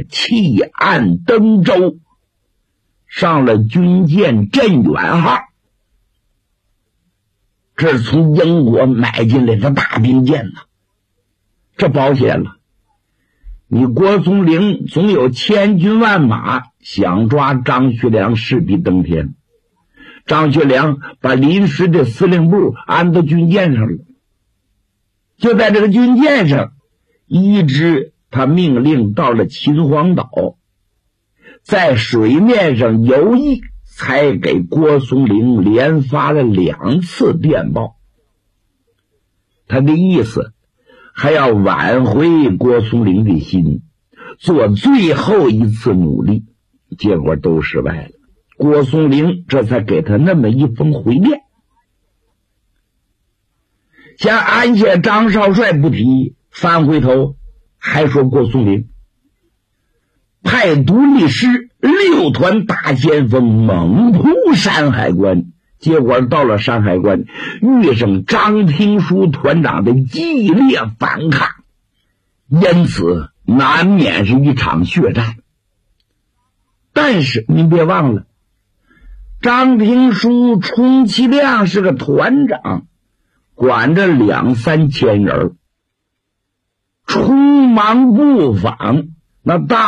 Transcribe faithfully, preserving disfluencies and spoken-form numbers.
弃暗登舟，上了军舰镇远号。这是从英国买进来的大兵舰呢，这保险了。你郭松龄总有千军万马，想抓张学良势必登天。张学良把临时的司令部安到军舰上了，就在这个军舰上，一直他命令到了秦皇岛，在水面上游弋，才给郭松龄连发了两次电报。他的意思还要挽回郭松龄的心，做最后一次努力，结果都失败了。郭松龄这才给他那么一封回电。先安下张少帅不提，翻回头还说郭松龄派独立师六团大先锋猛扑山海关，结果到了山海关，遇上张廷书团长的激烈反抗，因此难免是一场血战。但是您别忘了，张廷书充其量是个团长，管着两三千人，匆忙不访，那大